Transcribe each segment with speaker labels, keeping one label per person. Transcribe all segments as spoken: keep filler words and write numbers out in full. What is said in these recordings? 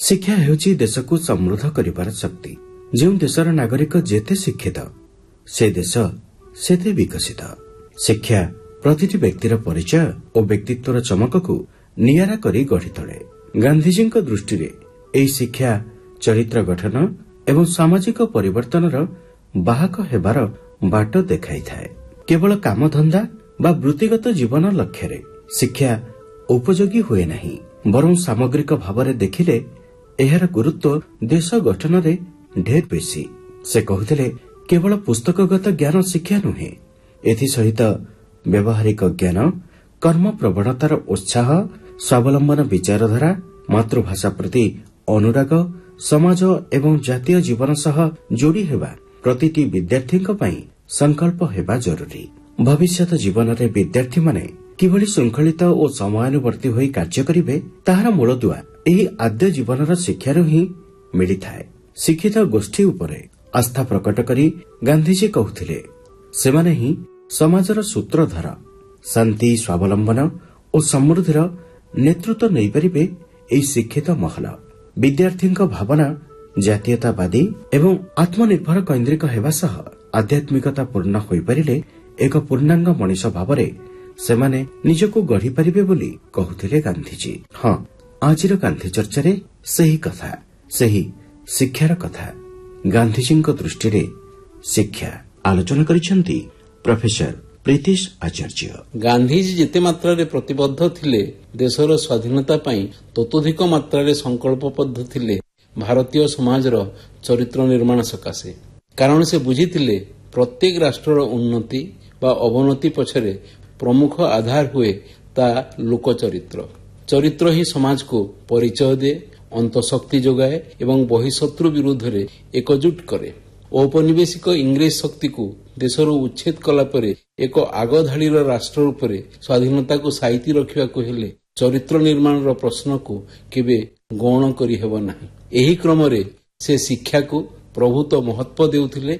Speaker 1: शिक्षा हेउछि देशको समृद्ध करिबार शक्ति। जो देशर नागरिक जेते शिक्षित से देश सेते विकसित। शिक्षा प्रतिटी व्यक्तिर परिचय और व्यक्तित्वर चमकको नियारा करी गढ़ी तोले। गांधीजीଙ୍କ दृष्टिरे एही शिक्षा चरित्र गठन एवं सामाजिक परिवर्तनर बाहक हेबार बाट देखाई थाए। केवल कामधंदा बा वृत्तिगत जीवन लक्ष्य शिक्षा उपयोगी हुए नहीं, बरं सामग्रिक भाव देखिले एहार गुरुत्व देश गठन रे ढेर बेसी। से कहते केवल पुस्तकगत ज्ञान शिक्षा नुहे, एथि सहित व्यवहारिक ज्ञान, कर्म प्रवणतार उत्साह, स्वावलंबन विचारधारा, मातृभाषा प्रति अनुराग, समाज एवं जातीय जीवन सह जोड़ी हेबा प्रतिटी विद्यार्थीଙ୍କ ପାଇଁ संकल्प हेबा जरूरी। भविष्यत जीवन रे विद्यार्थी माने किभଳି शृंखलित और समयानुवर्ती होई कार्य करिवे ताहार मूलदुआ एही आद्य जीवनर शिक्षारु ही मिली थाए। शिक्षित गोष्ठी उपरे आस्था प्रकट करी गांधीजी कहूथिले सेमाने ही समाजर सूत्रधर, शांति, स्वावलंबन और समृद्धिर नेतृत्व नहीं पारिबे। एही शिक्षित महल विद्यार्थीଙ୍କ भावना जातीयतावादी एवं आत्मनिर्भर केन्द्रिक हेबा सह आध्यात्मिकता पूर्ण होई परिले एक पूर्णांग मनीष भावरे सेमाने निजको गढ़ी पारिबे बोली कहूथिले गांधीजी। हाँ, आजिर गांधी चर्चा सही कथा, सही शिक्षार कथा। गांधीजीଙ୍କ दृष्टिरे शिक्षा आलोचना करिसेंती प्रोफेसर प्रीतिश आचार्य।
Speaker 2: गांधीजी जेते मात्रारे प्रतिबद्ध थिले देशर स्वाधीनता पई ततोधिक मात्रारे संकल्पबद्ध थिले भारतीय समाजर चरित्र निर्माण सकाशे। कारण से बुझीथिले प्रत्येक राष्ट्रर उन्नति बा अवनति पछरे प्रमुख आधार हुए ता लोक चरित्र। चरित्र ही समाज को परिचय दे, अंतशक्ति जोगाए एवं बहिशत्रु विरुद्ध रे एकजुट करे। औपनिवेशिक इंग्रेज शक्ति को देशर उच्छेद कला परे एक आगधाड़ीर राष्ट्र रूपरे स्वाधीनता को साइती रखिबा को हेले चरित्र निर्माण प्रश्न को केबे गौण करि हेबो नाही। एही क्रम रे से शिक्षा को प्रभुत्व महत्व देउथिले,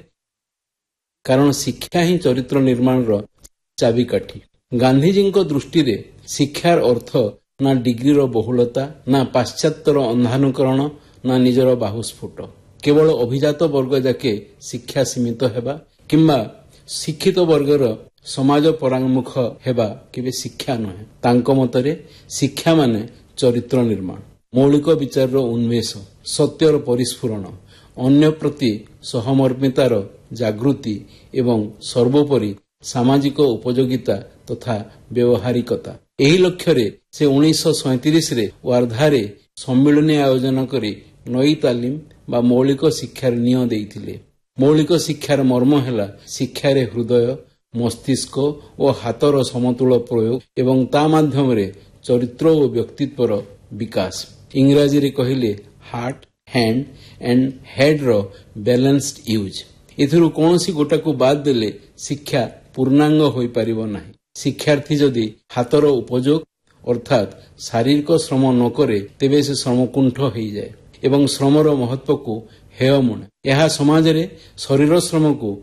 Speaker 2: कारण शिक्षा ही चरित्र निर्माण चाबिकाठी। गांधीजीଙ୍କ दृष्टि शिक्षार अर्थ ना डिग्रीर बहुलता, ना पाश्चात्यर अंधानुकरण, ना निजर बाहुस्फुट। केवल अभिजात वर्ग जाके शिक्षा सीमित हेबा किंबा शिक्षित वर्गर समाज परांगमुख हेबा केबे शिक्षा नहे। तांको मतरे शिक्षा माने चरित्र निर्माण, मौलिक विचार उन्मेष, सत्यर परिस्फुरण, अन्य प्रति सहमर्मितार जागृति एवं सर्वोपरि सामाजिक उपयोगिता तथा व्यवहारिकता। एही लक्ष्य से उन्नीस सैंतीस रे वार्धारे सम्मिलनी आयोजन करी नई तालीम बा मौलिक शिक्षार निय देइथिले। मौलिक शिक्षार मर्म हेला शिक्षार हृदय, मस्तिष्क और हाथर समतुल प्रयोग एवं ता माध्यम रे चरित्र और व्यक्तित्वर विकास। इंग्राजी रे कहिले heart, hand and head row balanced use. एथिरु कोनोसी गोटा को बाद देले शिक्षा पूर्णांग होई परिबो नाही। शिक्षार्थी जदि हाथर उपयोग अर्थात शारीरिक श्रम न करे तेबे से श्रमकुंठ होई जाए एवं श्रमर महत्व को हेय मने। यह समाज रे शरीर श्रम को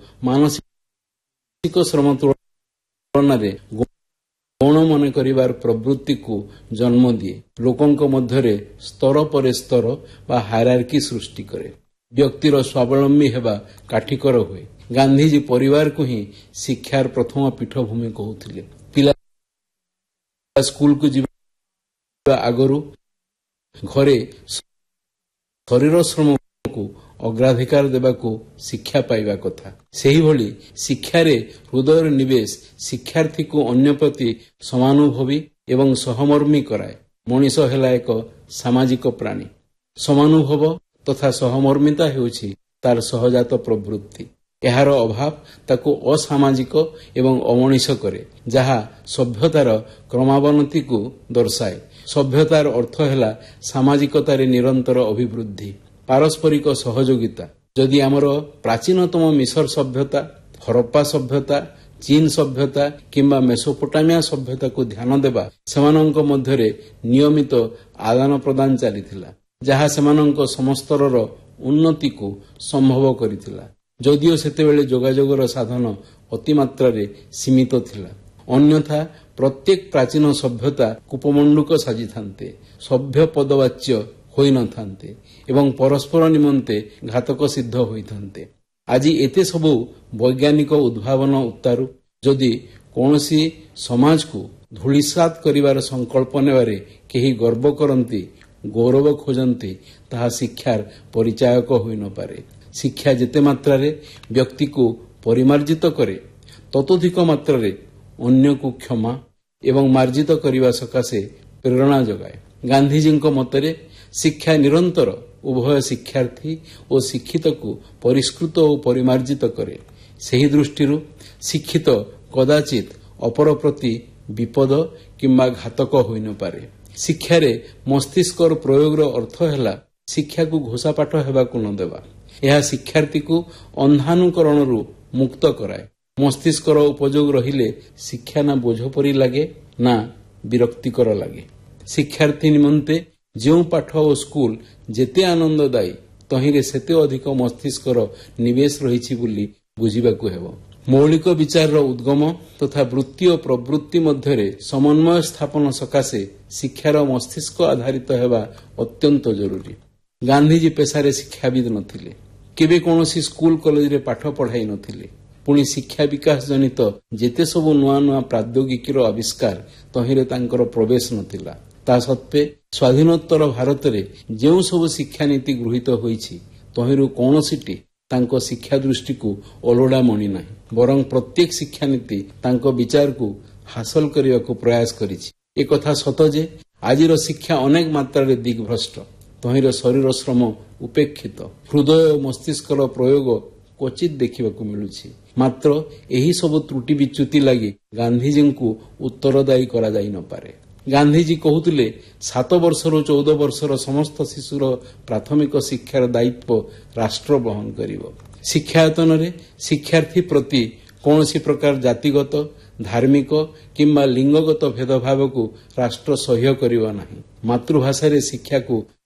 Speaker 2: मानसिक श्रम तुलन रे गौण मन करिवार प्रवृत्ति को जन्म दिए। लोकंक मध्यरे स्तर पर स्तर बा हायरार्की सृष्टि करे। व्यक्तिर स्वावलंबी हेबा काठिकर हुए। गांधीजी परिवार को ही शिक्षार प्रथम पीठभूमि कहूथिले। पिला स्कूल को जीवा आगरु घरे शरीर श्रम को अग्राधिकार देवा को शिक्षा पाइबा कथा। सेही भली शिक्षा रे हृदय निवेश शिक्षार्थी को अन्य प्रति समानुभवी एवं सहमर्मी कराए। मनीष हेला एक सामाजिक प्राणी। समानुभव तथा सहमर्मिता हेउछि तार सहजात प्रवृत्ति। एहार अभाव ताको असामाजिक एवं अमनीष करे, जहा सभ्यतार क्रमावनति को दर्शाए। सभ्यतार अर्थ हेला सामाजिकतार निरंतर अभिवृद्धि, पारस्परिक सहयोगिता। जदि आमर प्राचीनतम मिसर सभ्यता, हरप्पा सभ्यता, चीन सभ्यता किंबा मेसोपोटामिया सभ्यता को ध्यान देबा, सेमानंक मध्यरे नियमित आदान प्रदान चलीथिला, जहा सेमानंक समस्तरर उन्नति को संभव करिथिला। जदिओ सेतेबेले जोगाजोगर साधन अतिमात्रा सीमित थिला। अन्यथा प्रत्येक प्राचीन सभ्यता कूपमंडूक साजी थांते। सभ्य पदवाच्य ହୋଇନଥାନ୍ତେ ଏବଂ ପରସ୍ପର ନିମନ୍ତେ ଘାତକ ସିଦ୍ଧ ହୋଇଥାନ୍ତେ। ଆଜି ଏତେ ସବୁ ବୈଜ୍ଞାନିକ ଉଦ୍ଭାବନ ଉତ୍ତାରୁ ଯଦି କୌଣସି ସମାଜକୁ ଧୂଳିସାତ୍ କରିବାର ସଂକଳ୍ପ ନେବାରେ କେହି ଗର୍ବ କରନ୍ତି, ଗୌରବ ଖୋଜନ୍ତି, ତାହା ଶିକ୍ଷାର ପରିଚାୟକ ହୋଇନପାରେ। ଶିକ୍ଷା ଯେତେ ମାତ୍ରାରେ ବ୍ୟକ୍ତିକୁ ପରିମାର୍ଜିତ କରେ, ତତୋଧିକ ମାତ୍ରାରେ ଅନ୍ୟକୁ କ୍ଷମା ଏବଂ ମାର୍ଜିତ କରିବା ସକାଶେ ପ୍ରେରଣା ଯୋଗାଏ। ଗାନ୍ଧିଜୀଙ୍କ ମତରେ ଶିକ୍ଷା ନିରନ୍ତର ଉଭୟ ଶିକ୍ଷାର୍ଥୀ ଓ ଶିକ୍ଷିତକୁ ପରିଷ୍କୃତ ଓ ପରିମାର୍ଜିତ କରେ। ସେହି ଦୃଷ୍ଟିରୁ ଶିକ୍ଷିତ କଦାଚିତ୍ ଅପର ପ୍ରତି ବିପଦ କିମ୍ବା ଘାତକ ହୋଇନପାରେ। ଶିକ୍ଷାରେ ମସ୍ତିଷ୍କର ପ୍ରୟୋଗର ଅର୍ଥ ହେଲା ଶିକ୍ଷାକୁ ଘୋଷାପାଠ ହେବାକୁ ନ ଦେବା। ଏହା ଶିକ୍ଷାର୍ଥୀକୁ ଅନ୍ଧାନୁକରଣରୁ ମୁକ୍ତ କରାଏ। ମସ୍ତିଷ୍କର ଉପଯୋଗ ରହିଲେ ଶିକ୍ଷା ନା ବୋଝ ପରି ଲାଗେ ନା ବିରକ୍ତିକର ଲାଗେ। ଶିକ୍ଷାର୍ଥୀ ନିମନ୍ତେ ଯେଉଁ ପାଠ ଓ ସ୍କୁଲ ଯେତେ ଆନନ୍ଦଦାୟୀ, ତହିଁରେ ସେତେ ଅଧିକ ମସ୍ତିଷ୍କର ନିବେଶ ରହିଛି ବୋଲି ବୁଝିବାକୁ ହେବ। ମୌଳିକ ବିଚାରର ଉଦ୍ଗମ ତଥା ବୃତ୍ତି ଓ ପ୍ରବୃତ୍ତି ମଧ୍ୟରେ ସମନ୍ୱୟ ସ୍ଥାପନ ସକାଶେ ଶିକ୍ଷାର ମସ୍ତିଷ୍କ ଆଧାରିତ ହେବା ଅତ୍ୟନ୍ତ ଜରୁରୀ। ଗାନ୍ଧିଜୀ ପେଶାରେ ଶିକ୍ଷାବିଦ ନଥିଲେ, କେବେ କୌଣସି ସ୍କୁଲ କଲେଜରେ ପାଠ ପଢ଼ାଇ ନଥିଲେ। ପୁଣି ଶିକ୍ଷା ବିକାଶ ଜନିତ ଯେତେ ସବୁ ନୂଆ ନୂଆ ପ୍ରାଦ୍ୟୋଗିକୀର ଆବିଷ୍କାର, ତହିଁରେ ତାଙ୍କର ପ୍ରବେଶ ନଥିଲା। ତା ସତ୍ତ୍ୱେ ସ୍ୱାଧୀନୋତ୍ତର ଭାରତରେ ଯେଉଁ ସବୁ ଶିକ୍ଷାନୀତି ଗୃହୀତ ହୋଇଛି, ତହିଁରୁ କୌଣସିଟି ତାଙ୍କ ଶିକ୍ଷା ଦୃଷ୍ଟିକୁ ଅଲୋଡ଼ା ମଣି ନାହିଁ। ବରଂ ପ୍ରତ୍ୟେକ ଶିକ୍ଷାନୀତି ତାଙ୍କ ବିଚାରକୁ ହାସଲ କରିବାକୁ ପ୍ରୟାସ କରିଛି। ଏକଥା ସତ ଯେ ଆଜିର ଶିକ୍ଷା ଅନେକ ମାତ୍ରାରେ ଦିଗ୍ଭ୍ରଷ୍ଟ, ତହିଁର ଶରୀର ଶ୍ରମ ଉପେକ୍ଷିତ, ହୃଦୟ ଓ ମସ୍ତିଷ୍କର ପ୍ରୟୋଗ କ୍ୱଚିତ ଦେଖିବାକୁ ମିଳୁଛି। ମାତ୍ର ଏହି ସବୁ ତ୍ରୁଟି ବିଚ୍ୟୁତି ଲାଗି ଗାନ୍ଧିଜୀଙ୍କୁ ଉତ୍ତରଦାୟୀ କରାଯାଇ ନପାରେ। ଗାନ୍ଧିଜୀ କହୁଥିଲେ, ସାତ ବର୍ଷରୁ ଚଉଦ ବର୍ଷର ସମସ୍ତ ଶିଶୁର ପ୍ରାଥମିକ ଶିକ୍ଷାର ଦାୟିତ୍ୱ ରାଷ୍ଟ୍ର ବହନ କରିବ। ଶିକ୍ଷାୟତନରେ ଶିକ୍ଷାର୍ଥୀ ପ୍ରତି କୌଣସି ପ୍ରକାର ଜାତିଗତ, ଧାର୍ମିକ କିମ୍ବା ଲିଙ୍ଗଗତ ଭେଦଭାବକୁ ରାଷ୍ଟ୍ର ସହ୍ୟ କରିବ ନାହିଁ। ମାତୃଭାଷାରେ ଶିକ୍ଷାକୁ